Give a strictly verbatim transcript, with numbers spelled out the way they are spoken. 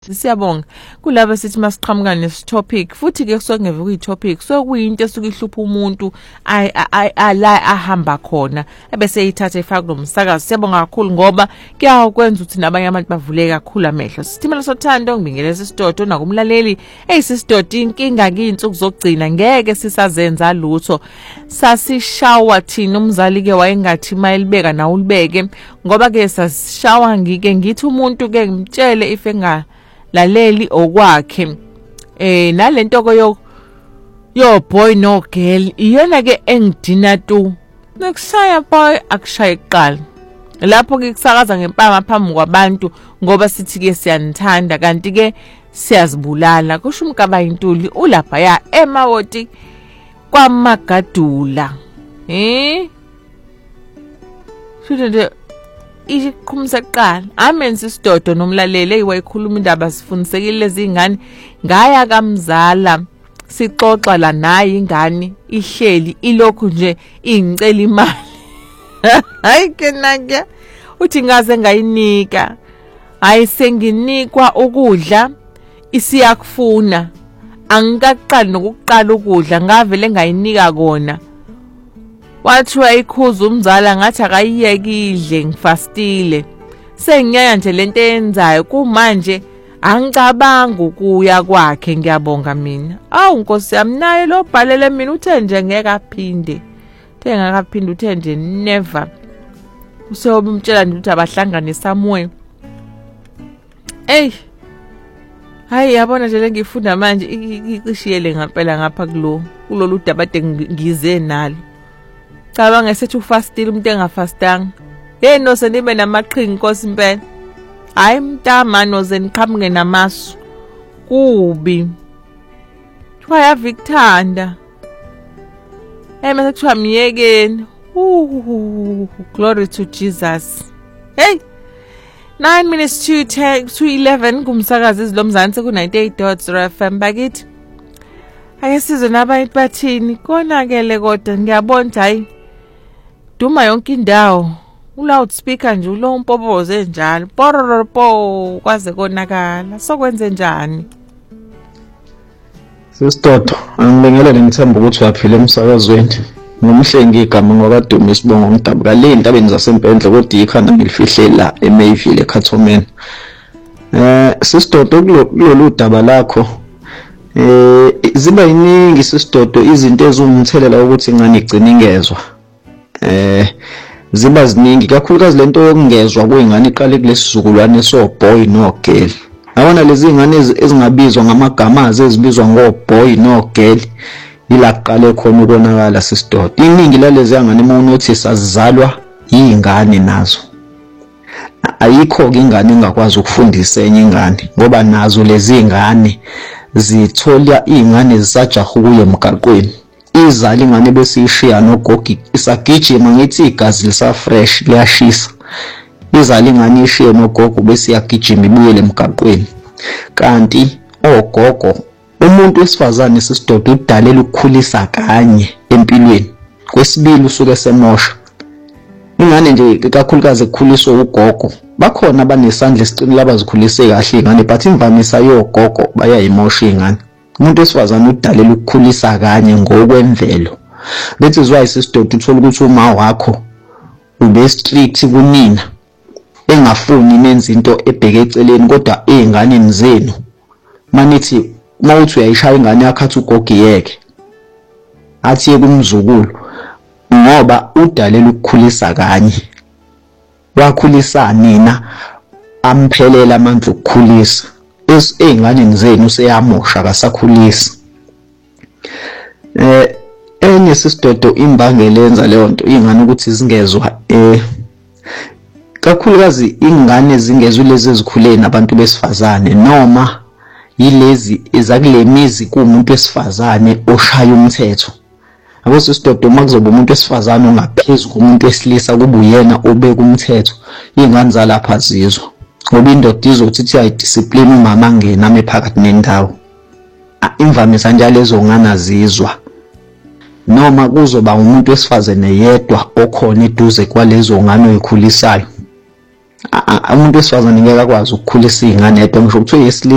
Siyabonga kulabo sithi masiqhamuka nesitopic futhi ke kusongeve kuyitopic so kuyinto esuke ihlupha umuntu ala ahamba khona ebese ithatha ifaka nomsakazo. Siyabonga kakhulu ngoba kuyakwenza ukuthi nabanye abantu bavuleke kakhulu amehlo. Sithimela sothando ngibingeleza isidodo nakumlaleli eyisidodo inkinga kuyinsuku zokugcina ngeke sisazenza lutho sasishawa thina umzali ke wayengathi mayelibeka na ulibeke ngoba ke sasishawa ngike ngithi umuntu ke ngimtshele ife nga laleli okwakhe eh nalento yo yo boy no girl iyona ke engidina tu nokushaya boy akushaya iqala lapho ke kusakaza ngempama phambi kwabantu ngoba sithi ke siyanithanda kanti ke siyazibulala kusho umkaba intuli ulapha ya emawoti kwamagadula eh shudede iqhumisa kuqala amenza isidodo nomlaleli eyiwayikhuluma indaba sifundisekile lezi ingane ngaya kamzala sixoxa la naye ingane ihleli ilokhu nje ingicela imali hayi kenake uthi ngaze ngayinika hayi senginikwa ukudla isiyakufuna angikaqali nokuqala ukudla ngavele ngayinika kona wathi wayikhuza umzala ngathi akayiyekidle ngifastile sengiyaya nje lento eyenzayo kumanje angicabanga ukuya kwakhe ngiyabonga mina awu Nkosi yami naye lo bhalele mina uthe nje ngeke aphinde uthe ngeke aphinde uthe nje never useyobumtshela nje ukuthi abahlangane somewhere hey hayi yabona nje lengifunda manje iqishiyele ngempela ngapha kulo kulolu dabade ngize nalo cabanga esethi ufastile umuntu engafastanga hey no senibe namaqhinga Nkosi impela hayi mntama no zeniqhamuke namasu kubi waya Victanda hey mase kuthiwa miyekeni uh glory to Jesus hey nine minutes to ten to eleven kumsakazi izilomzansi ku ninety-eight point zero F M bakithi ake sizwe nabantu bathini konakele kodwa ngiyabona hayi duma yonke indawo uloudspeaker nje ulo umpopoze njalo pororopo kwaze konakala sokwenze njani Sesidodo angibingelele ngithemba ukuthi uyaphila emsakazweni ngomhlengi igama ngoba Duma isibongo umdabu kale intabeni zasempendle kodwa ikhanda ngilifihle la eMayville eKhathomen eh sesidodo kulolu daba lakho eh ziba yiningi sesidodo izinto ezungumthelela ukuthi ingane igcina ingezwa eh ziba ziningi kakhulukazi lento yokungezwa kwengane iqale kulesizukulwane so boy no girl abona lezi ingane ezingabizwa ngamagama aze ezibizwa ngo boy no girl ila qale khona ukonakala sesidodo iningi lalezi ingane mawunothisi azizalwa yingane nazo ayikho ke ingane engakwazi ukufundisa enye ingane ngoba nazo lezi ingane zithola izingane zisajaha ukuya emgaqweni izali ingane bese ishiya nogogi isagijima ngithi igazi lisa fresh liyashisa izali ingane ishiye nogogo bese yagijima ibuyele emgaqweni kanti ogogo umuntu wesifazane sesidodo udalela ukukhulisa kanye empilweni kwesibili usuke semosha ingane nje kakhulukazi ekukhuliswa ugogo bakhona abanesandla esiqinile abazikhulise kahle ingane but imvamisa yogogo bayayimosha ingane umuntu wesifazane udalela ukukhulisa kanye ngokwemvelo that is why sesidodo uthola ukuthi uma wakho ube strict kunina engafuni nenze into ebheke eceleni kodwa einganeni zenu manithi mawuthi uyayishaya ingane yakho athi ugogiyeke athi kumzukulu ngoba udalela ukukhulisa kanye wakhulisa nina amphelela amandla okukhulisa ezingane zenu seyamosha kasakhulisa eh enye sisidodo imbangela yenza leyo nto ingane ukuthi zingezwa eh kakhulukazi ingane zingezwe lezi ezikhuleni abantu besifazane noma yilezi ezakulemizi kuumuntu wesifazane oshaya umthetho abo sisidodo uma kuzoba umuntu wesifazane ongaphezulu kumuntu wesilisa kuba uyena obeka umthetho ingane zalapha zizwa ngoba indoda izothi ithi ayidiscipline umama angena ephakathi nendawo imvamisa njalo ezongana zizwa noma kuzoba umuntu wesifazane yedwa okhona eduze kwalezo ngane oyikhulisayo umuntu wesifazane ngeke akwazi ukukhulisa ingane yedwa ngisho ukuthi